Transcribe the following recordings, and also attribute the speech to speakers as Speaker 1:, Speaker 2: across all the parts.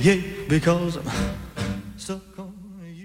Speaker 1: Yeah, because I'm stuck on you.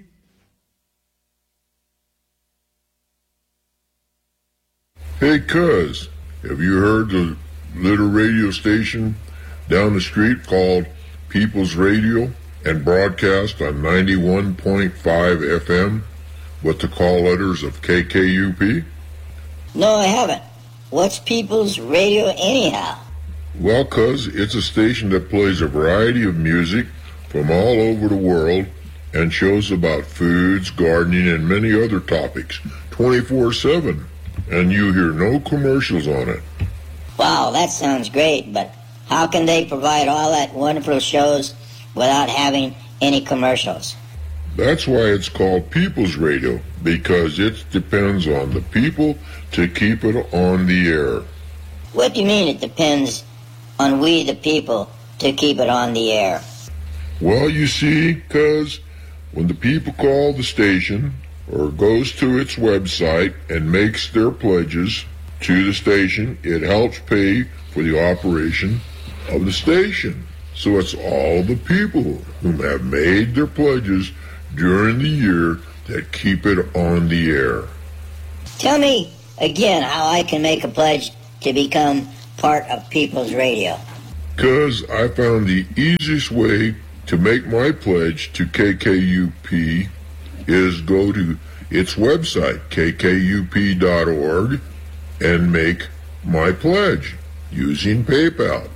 Speaker 2: Hey, cuz, have you heard the little radio station down the street called People's Radio and broadcast on 91.5 FM with the call letters of KKUP?
Speaker 3: No, I haven't. What's People's Radio anyhow?
Speaker 2: Well, cuz, it's a station that plays a variety of music from all over the world and shows about foods, gardening, and many other topics 24/7. And you hear no commercials on it.
Speaker 3: Wow, that sounds great, but how can they provide all that wonderful shows without having any commercials?
Speaker 2: That's why it's called People's Radio, because it depends on the people to keep it on the air.
Speaker 3: What do you mean it depends on we the people to keep it on the air?
Speaker 2: Well, you see, cuz when the people call the station or goes to its website and makes their pledges to the station, it helps pay for the operation of the station. So it's all the people who have made their pledges during the year that keep it on the air.
Speaker 3: Tell me again how I can make a pledge to become part of People's Radio.
Speaker 2: Cuz I found the easiest way to make my pledge to KKUP is go to its website, kkup.org, and make my pledge using PayPal.